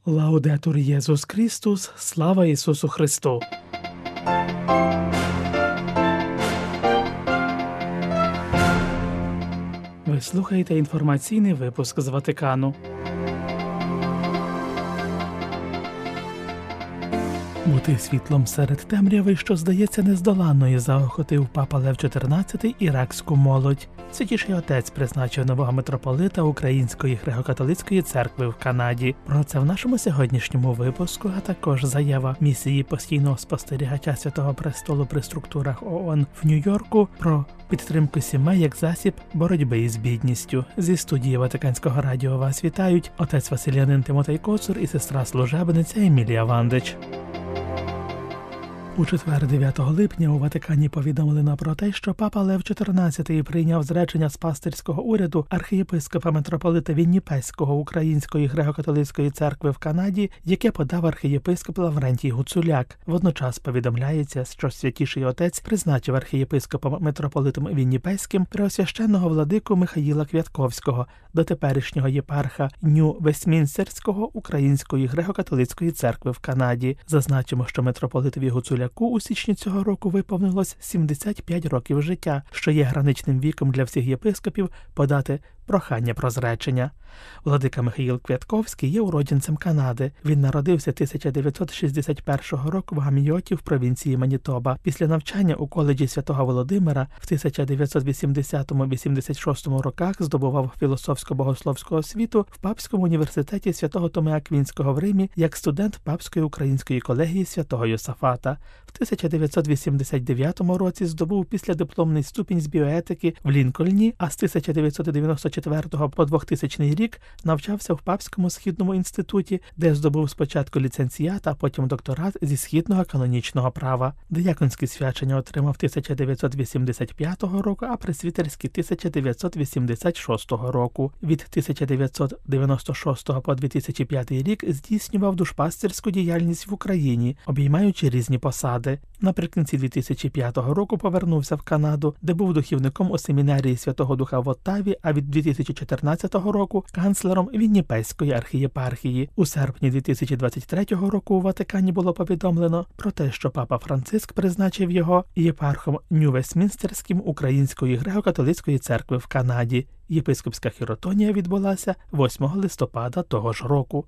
Лаудетур Єсус Христос, слава Ісусу Христу! Ви слухаєте інформаційний випуск з Ватикану. Бути світлом серед темряви, що здається нездоланною, заохотив папа Лев XIV іракську молодь. Святіший отець призначив нового митрополита Української греко-католицької церкви в Канаді. Про це в нашому сьогоднішньому випуску, а також заява місії постійного спостерігача Святого Престолу при структурах ООН в Нью-Йорку про підтримку сімей як засіб боротьби із бідністю. Зі студії Ватиканського радіо вас вітають отець Василянин Тимотей Коцур і сестра служебниця Емілія Вандич. У четвер, 9 липня, у Ватикані повідомлено про те, що папа Лев XIV прийняв зречення з пастирського уряду архієпископа митрополита Вінніпезького Української греко-католицької церкви в Канаді, яке подав архієпископ Лаврентій Гуцуляк. Водночас повідомляється, що святіший отець призначив архієпископом митрополитом Вінніпезьким преосвященного владику Михаїла Квятковського, дотеперішнього єпарха Нью-Вестмінстерського Української греко-католицької церкви в Канаді. Зазначимо, що митрополитові Гуцуляку у січні цього року виповнилось 75 років життя, що є граничним віком для всіх єпископів подати прохання про зречення. Владика Михаїл Квятковський є уродженцем Канади. Він народився 1961 року в Гамійоті в провінції Манітоба. Після навчання у коледжі Святого Володимира в 1980-86 роках здобував філософсько-богословську освіту в Папському університеті Святого Томи Аквінського в Римі як студент Папської української колегії Святого Йосафата. В 1989 році здобув післядипломний ступінь з біоетики в Лінкольні, а з 1994 по 2000 рік навчався в Папському східному інституті, де здобув спочатку ліцензіат, а потім докторат зі східного канонічного права. Дияконські свячення отримав 1985 року, а пресвітерські 1986 року. Від 1996 по 2005 рік здійснював душпастирську діяльність в Україні, обіймаючи різні посади. Наприкінці 2005 року повернувся в Канаду, де був духівником у семінарії Святого Духа в Оттаві, а від 2014 року канцлером Вінніпезької архієпархії. У серпні 2023 року у Ватикані було повідомлено про те, що папа Франциск призначив його єпархом Нью-Вестмінстерським Української греко-католицької церкви в Канаді. Єпископська хіротонія відбулася 8 листопада того ж року.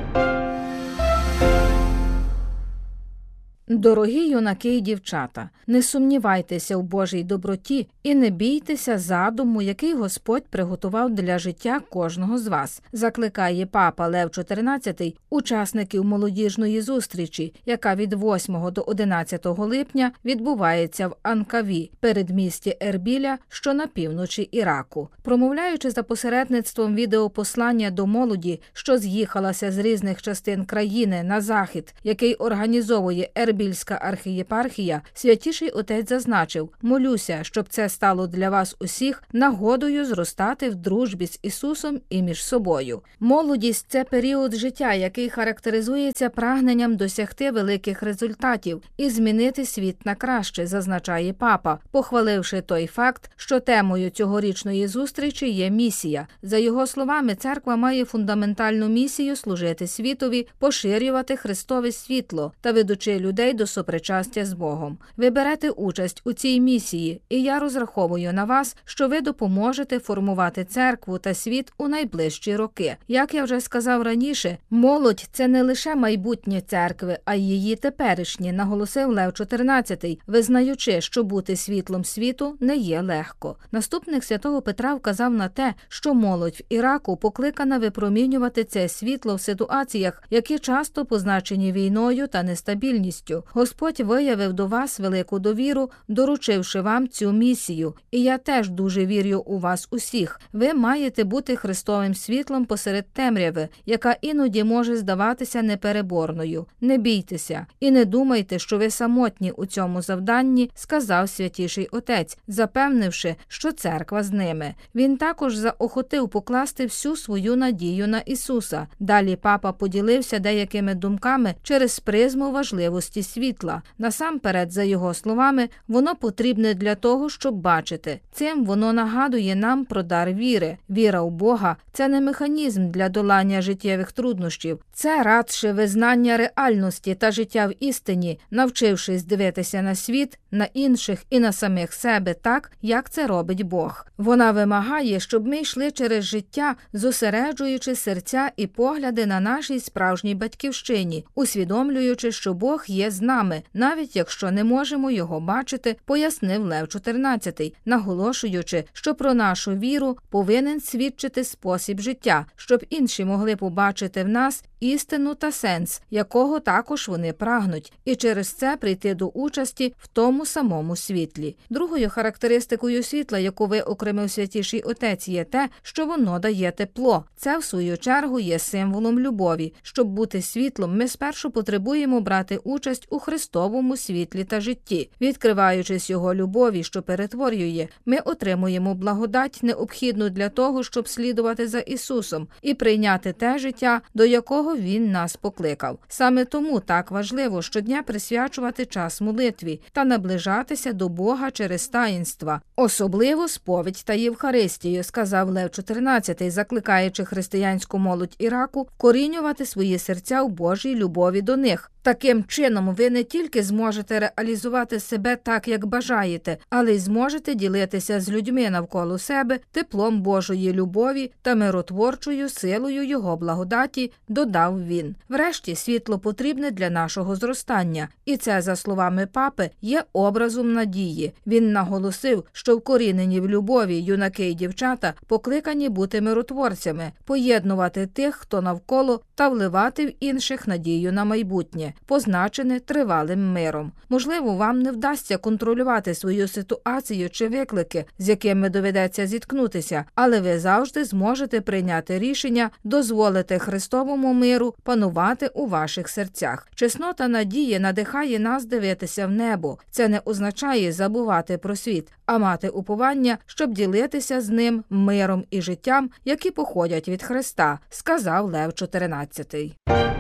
Дорогі юнаки і дівчата, не сумнівайтеся в Божій доброті і не бійтеся задуму, який Господь приготував для життя кожного з вас, закликає папа Лев XIV учасників молодіжної зустрічі, яка від 8 до 11 липня відбувається в Анкаві, передмісті Ербіля, що на півночі Іраку. Промовляючи за посередництвом відеопослання до молоді, що з'їхалася з різних частин країни на захід, який організовує Ербільська архієпархія, святіший отець зазначив: «Молюся, щоб це стало для вас усіх нагодою зростати в дружбі з Ісусом і між собою». Молодість – це період життя, який характеризується прагненням досягти великих результатів і змінити світ на краще, зазначає папа, похваливши той факт, що темою цьогорічної зустрічі є місія. За його словами, церква має фундаментальну місію служити світові, поширювати Христове світло та ведучи людей до сопричастя з Богом. Ви берете участь у цій місії, і я розраховую на вас, що ви допоможете формувати церкву та світ у найближчі роки. Як я вже сказав раніше, молодь – це не лише майбутнє церкви, а й її теперішнє, наголосив Лев XIV, визнаючи, що бути світлом світу не є легко. Наступник святого Петра вказав на те, що молодь в Іраку покликана випромінювати це світло в ситуаціях, які часто позначені війною та нестабільністю. Господь виявив до вас велику довіру, доручивши вам цю місію. І я теж дуже вірю у вас усіх. Ви маєте бути Христовим світлом посеред темряви, яка іноді може здаватися непереборною. Не бійтеся і не думайте, що ви самотні у цьому завданні, сказав святіший отець, запевнивши, що церква з ними. Він також заохотив покласти всю свою надію на Ісуса. Далі папа поділився деякими думками через призму важливості важливості світла. Насамперед, за його словами, воно потрібне для того, щоб бачити. Цим воно нагадує нам про дар віри. Віра у Бога – це не механізм для долання життєвих труднощів. Це радше визнання реальності та життя в істині, навчившись дивитися на світ, на інших і на самих себе так, як це робить Бог. Вона вимагає, щоб ми йшли через життя, зосереджуючи серця і погляди на нашій справжній батьківщині, усвідомлюючи, що Бог є з нами, навіть якщо не можемо його бачити, пояснив Лев XIV, наголошуючи, що про нашу віру повинен свідчити спосіб життя, щоб інші могли побачити в нас істину та сенс, якого також вони прагнуть, і через це прийти до участі в тому самому світлі. Другою характеристикою світла, яку виокремив Святіший Отець, є те, що воно дає тепло. Це, в свою чергу, є символом любові. Щоб бути світлом, ми спершу потребуємо брати участь у Христовому світлі та житті. Відкриваючись Його любові, що перетворює, ми отримуємо благодать, необхідну для того, щоб слідувати за Ісусом і прийняти те життя, до якого Він нас покликав. Саме тому так важливо щодня присвячувати час молитві та наближатися до Бога через таїнства, особливо сповідь та Євхаристію, сказав Лев XIV, закликаючи християнську молодь Іраку вкорінювати свої серця у Божій любові до них. Таким чином, ви не тільки зможете реалізувати себе так, як бажаєте, але й зможете ділитися з людьми навколо себе теплом Божої любові та миротворчою силою Його благодаті, додав він. Врешті, світло потрібне для нашого зростання. І це, за словами папи, є образом надії. Він наголосив, що вкорінені в любові юнаки і дівчата покликані бути миротворцями, поєднувати тих, хто навколо, та вливати в інших надію на майбутнє, позначене тривалим миром. Можливо, вам не вдасться контролювати свою ситуацію чи виклики, з якими доведеться зіткнутися, але ви завжди зможете прийняти рішення дозволити Христовому миру панувати у ваших серцях. Чеснота надії надихає нас дивитися в небо. Це не означає забувати про світ, а мати уповання, щоб ділитися з ним миром і життям, які походять від Христа, сказав Лев XIV.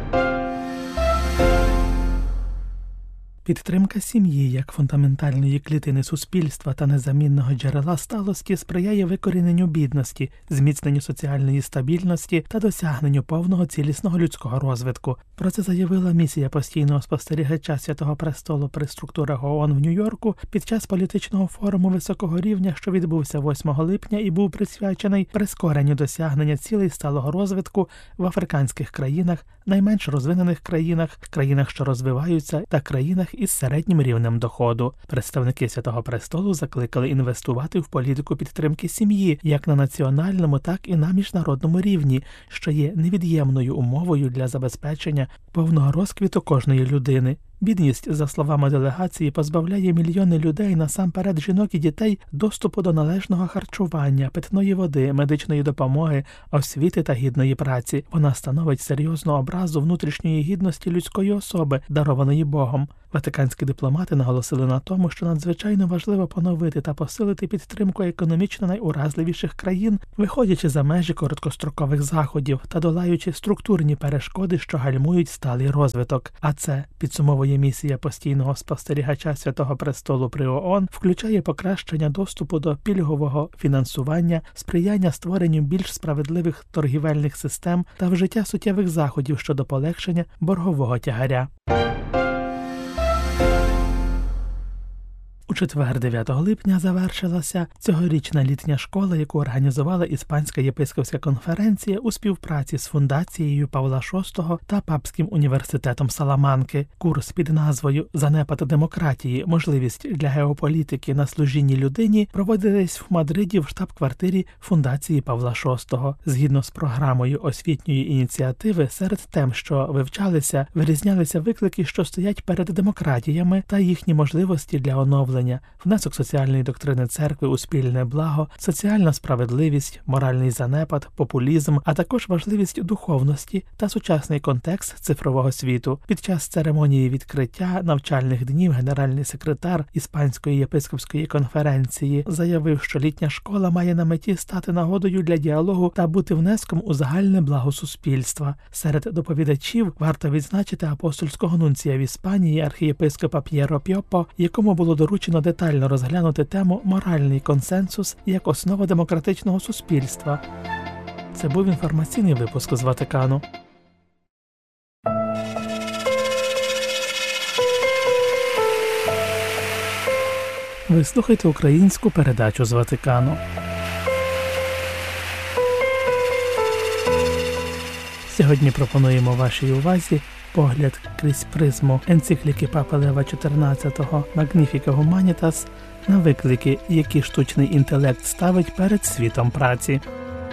Підтримка сім'ї як фундаментальної клітини суспільства та незамінного джерела сталості сприяє викоріненню бідності, зміцненню соціальної стабільності та досягненню повного цілісного людського розвитку. Про це заявила місія постійного спостерігача Святого Престолу при структурах ООН в Нью-Йорку під час політичного форуму високого рівня, що відбувся 8 липня і був присвячений прискоренню досягнення цілей сталого розвитку в африканських країнах, найменш розвинених країнах, країнах, що розвиваються, та країнах із середнім рівнем доходу. Представники Святого Престолу закликали інвестувати в політику підтримки сім'ї як на національному, так і на міжнародному рівні, що є невід'ємною умовою для забезпечення повного розквіту кожної людини. Бідність, за словами делегації, позбавляє мільйони людей, насамперед жінок і дітей, доступу до належного харчування, питної води, медичної допомоги, освіти та гідної праці. Вона становить серйозну образу внутрішньої гідності людської особи, дарованої Богом. Ватиканські дипломати наголосили на тому, що надзвичайно важливо поновити та посилити підтримку економічно найуразливіших країн, виходячи за межі короткострокових заходів та долаючи структурні перешкоди, що гальмують сталий розвиток. А це, підсумовує місія постійного спостерігача Святого Престолу при ООН, включає покращення доступу до пільгового фінансування, сприяння створенню більш справедливих торгівельних систем та вжиття суттєвих заходів щодо полегшення боргового тягаря. У четвер, 9 липня, завершилася цьогорічна літня школа, яку організувала Іспанська єпископська конференція у співпраці з фундацією Павла VI та Папським університетом Саламанки. Курс під назвою «Занепад демократії. Можливість для геополітики на служінні людині» проводились в Мадриді в штаб-квартирі фундації Павла VI. Згідно з програмою освітньої ініціативи, серед тем, що вивчалися, вирізнялися виклики, що стоять перед демократіями та їхні можливості для оновлення мовлення, внесок соціальної доктрини церкви у спільне благо, соціальна справедливість, моральний занепад, популізм, а також важливість духовності та сучасний контекст цифрового світу. Під час церемонії відкриття навчальних днів генеральний секретар Іспанської єпископської конференції заявив, що літня школа має на меті стати нагодою для діалогу та бути внеском у загальне благо суспільства. Серед доповідачів варто відзначити апостольського нунція в Іспанії архієпископа П'єро Пьопо, якому було доручено детально розглянути тему «Моральний консенсус як основа демократичного суспільства». Це був інформаційний випуск з Ватикану. Ви слухаєте українську передачу з Ватикану. Сьогодні пропонуємо вашій увазі погляд крізь призму енцикліки Папи Лева XIV «Magnificat Humanitas» на виклики, які штучний інтелект ставить перед світом праці.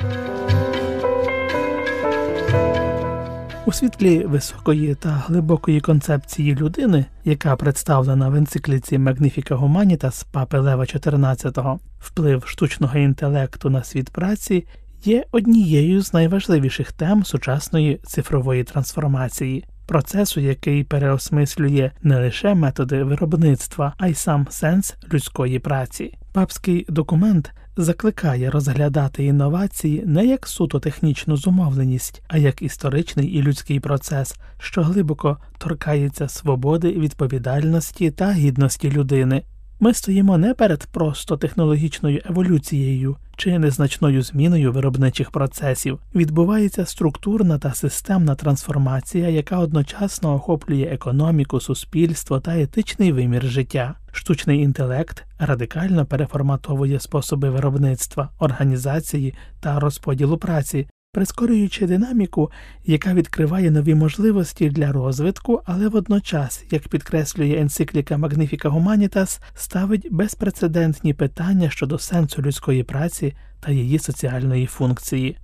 У світлі високої та глибокої концепції людини, яка представлена в енцикліці «Magnificat Humanitas» Папи Лева XIV, вплив штучного інтелекту на світ праці є однією з найважливіших тем сучасної цифрової трансформації, процесу, який переосмислює не лише методи виробництва, а й сам сенс людської праці. Папський документ закликає розглядати інновації не як суто технічну зумовленість, а як історичний і людський процес, що глибоко торкається свободи, відповідальності та гідності людини. Ми стоїмо не перед просто технологічною еволюцією чи незначною зміною виробничих процесів. Відбувається структурна та системна трансформація, яка одночасно охоплює економіку, суспільство та етичний вимір життя. Штучний інтелект радикально переформатовує способи виробництва, організації та розподілу праці, прискорюючи динаміку, яка відкриває нові можливості для розвитку, але водночас, як підкреслює енцикліка «Magnificat Humanitas», ставить безпрецедентні питання щодо сенсу людської праці та її соціальної функції.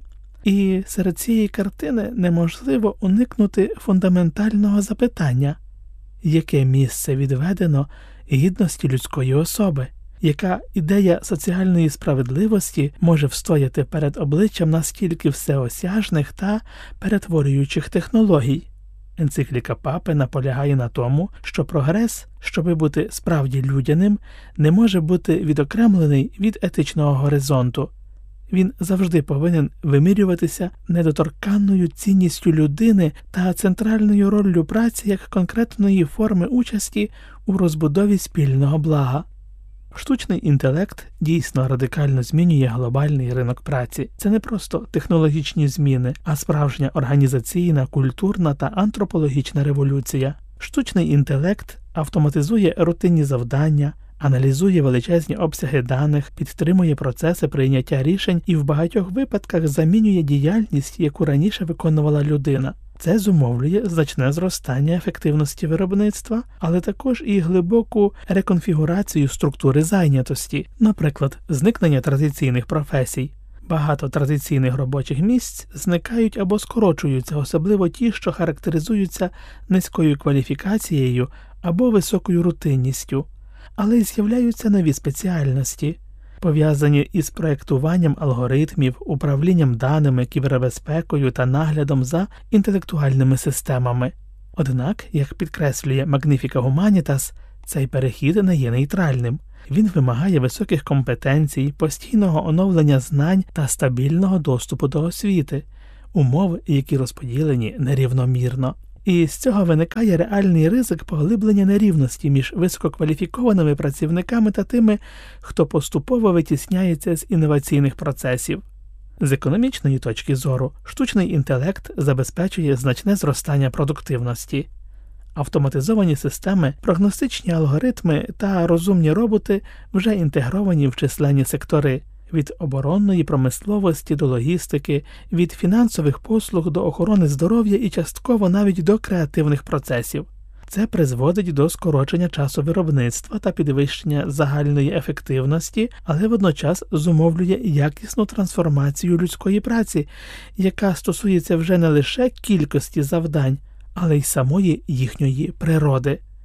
І серед цієї картини неможливо уникнути фундаментального запитання – яке місце відведено гідності людської особи? Яка ідея соціальної справедливості може встояти перед обличчям настільки всеосяжних та перетворюючих технологій? Енцикліка Папи наполягає на тому, що прогрес, щоби бути справді людяним, не може бути відокремлений від етичного горизонту. Він завжди повинен вимірюватися недоторканною цінністю людини та центральною роллю праці як конкретної форми участі у розбудові спільного блага. Штучний інтелект дійсно радикально змінює глобальний ринок праці. Це не просто технологічні зміни, а справжня організаційна, культурна та антропологічна революція. Штучний інтелект автоматизує рутинні завдання, аналізує величезні обсяги даних, підтримує процеси прийняття рішень і в багатьох випадках замінює діяльність, яку раніше виконувала людина. Це зумовлює значне зростання ефективності виробництва, але також і глибоку реконфігурацію структури зайнятості, наприклад, зникнення традиційних професій. Багато традиційних робочих місць зникають або скорочуються, особливо ті, що характеризуються низькою кваліфікацією або високою рутинністю. Але й з'являються нові спеціальності, пов'язані із проєктуванням алгоритмів, управлінням даними, кібербезпекою та наглядом за інтелектуальними системами. Однак, як підкреслює Magnificat Humanitas, цей перехід не є нейтральним. Він вимагає високих компетенцій, постійного оновлення знань та стабільного доступу до освіти, умови, які розподілені нерівномірно. І з цього виникає реальний ризик поглиблення нерівності між висококваліфікованими працівниками та тими, хто поступово витісняється з інноваційних процесів. З економічної точки зору, штучний інтелект забезпечує значне зростання продуктивності. Автоматизовані системи, прогностичні алгоритми та розумні роботи вже інтегровані в численні сектори – від оборонної промисловості до логістики, від фінансових послуг до охорони здоров'я і частково навіть до креативних процесів. Це призводить до скорочення часу виробництва та підвищення загальної ефективності, але водночас зумовлює якісну трансформацію людської праці, яка стосується вже не лише кількості завдань, але й самої їхньої природи.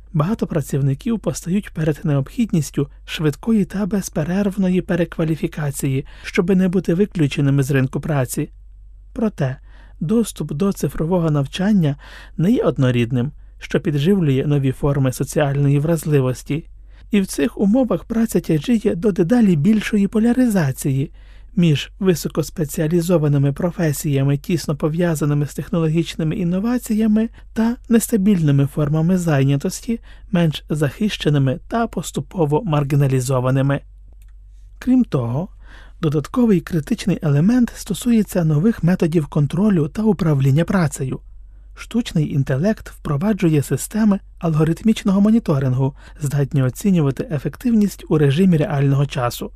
Багато працівників постають перед необхідністю швидкої та безперервної перекваліфікації, щоби не бути виключеними з ринку праці. Проте, доступ до цифрового навчання не є однорідним, що підживлює нові форми соціальної вразливості. І в цих умовах праця тяжіє до дедалі більшої поляризації між високоспеціалізованими професіями, тісно пов'язаними з технологічними інноваціями, та нестабільними формами зайнятості, менш захищеними та поступово маргіналізованими. Крім того, додатковий критичний елемент стосується нових методів контролю та управління працею. Штучний інтелект впроваджує системи алгоритмічного моніторингу, здатні оцінювати ефективність у режимі реального часу.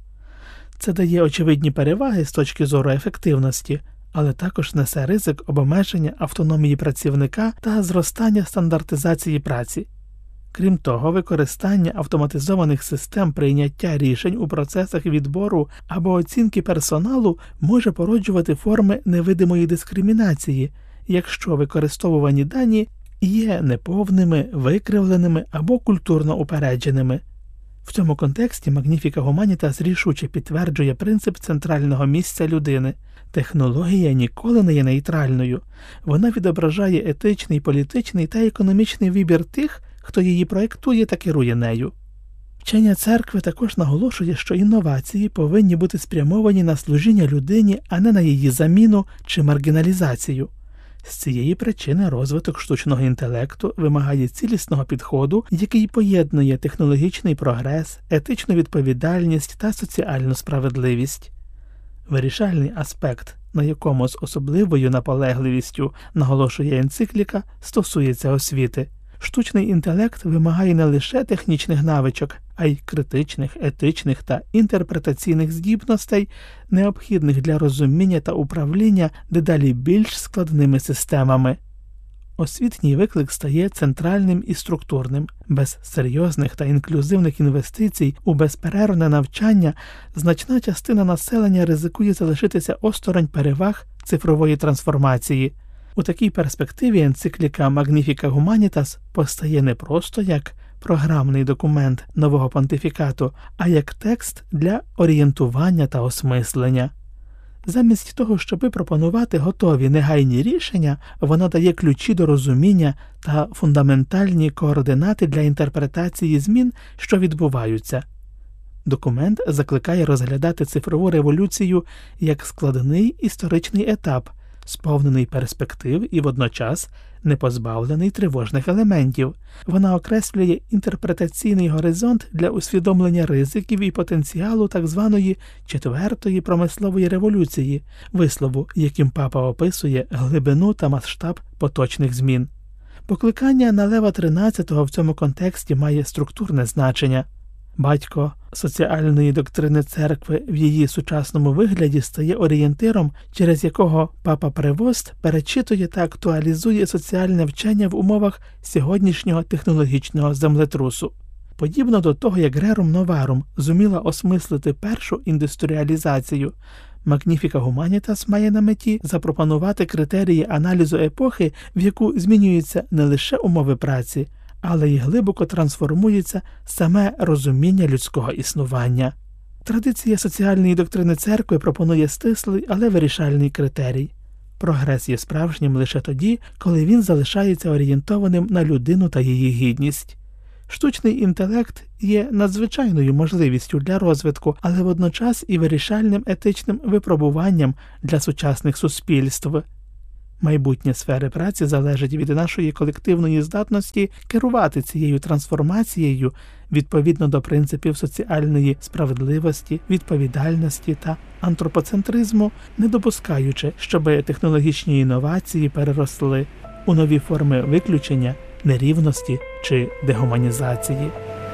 Це дає очевидні переваги з точки зору ефективності, але також несе ризик обмеження автономії працівника та зростання стандартизації праці. Крім того, використання автоматизованих систем прийняття рішень у процесах відбору або оцінки персоналу може породжувати форми невидимої дискримінації, якщо використовувані дані є неповними, викривленими або культурно упередженими. В цьому контексті Magnifica Humanitas рішуче підтверджує принцип центрального місця людини. Технологія ніколи не є нейтральною. Вона відображає етичний, політичний та економічний вибір тих, хто її проєктує та керує нею. Вчення церкви також наголошує, що інновації повинні бути спрямовані на служіння людині, а не на її заміну чи маргіналізацію. З цієї причини розвиток штучного інтелекту вимагає цілісного підходу, який поєднує технологічний прогрес, етичну відповідальність та соціальну справедливість. Вирішальний аспект, на якому з особливою наполегливістю наголошує енцикліка, стосується освіти. Штучний інтелект вимагає не лише технічних навичок, а й критичних, етичних та інтерпретаційних здібностей, необхідних для розуміння та управління дедалі більш складними системами. Освітній виклик стає центральним і структурним. Без серйозних та інклюзивних інвестицій у безперервне навчання значна частина населення ризикує залишитися осторонь переваг цифрової трансформації. У такій перспективі енцикліка Magnifica Humanitas постає не просто як програмний документ нового понтифікату, а як текст для орієнтування та осмислення. Замість того, щоби пропонувати готові негайні рішення, вона дає ключі до розуміння та фундаментальні координати для інтерпретації змін, що відбуваються. Документ закликає розглядати цифрову революцію як складний історичний етап, сповнений перспектив і водночас не позбавлений тривожних елементів. Вона окреслює інтерпретаційний горизонт для усвідомлення ризиків і потенціалу так званої четвертої промислової революції, вислову, яким папа описує глибину та масштаб поточних змін. Покликання на Лева XIII в цьому контексті має структурне значення. Батько соціальної доктрини церкви в її сучасному вигляді стає орієнтиром, через якого папа Превост перечитує та актуалізує соціальне вчення в умовах сьогоднішнього технологічного землетрусу. Подібно до того, як Rerum Novarum зуміла осмислити першу індустріалізацію, Magnifica Humanitas має на меті запропонувати критерії аналізу епохи, в яку змінюються не лише умови праці, але й глибоко трансформується саме розуміння людського існування. Традиція соціальної доктрини церкви пропонує стислий, але вирішальний критерій. Прогрес є справжнім лише тоді, коли він залишається орієнтованим на людину та її гідність. Штучний інтелект є надзвичайною можливістю для розвитку, але водночас і вирішальним етичним випробуванням для сучасних суспільств. Майбутнє сфери праці залежить від нашої колективної здатності керувати цією трансформацією відповідно до принципів соціальної справедливості, відповідальності та антропоцентризму, не допускаючи, щоб технологічні інновації переросли у нові форми виключення, нерівності чи дегуманізації.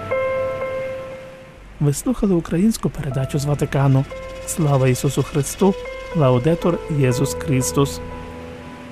Ви слухали українську передачу з Ватикану. Слава Ісусу Христу! Лаудетур Єсус Христос!